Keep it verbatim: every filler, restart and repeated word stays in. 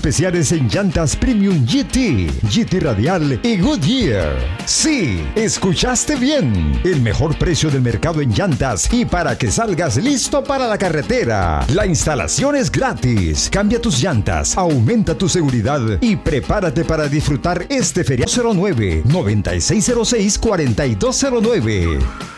especiales en llantas Premium G T, G T Radial y Goodyear. Sí, escuchaste bien. El mejor precio del mercado en llantas y para que salgas listo para la carretera. La instalación es gratis. Cambia tus llantas, aumenta tu seguridad y prepárate para disfrutar este feriado. Cero nueve, noventa y seis cero seis, cuarenta y dos cero nueve.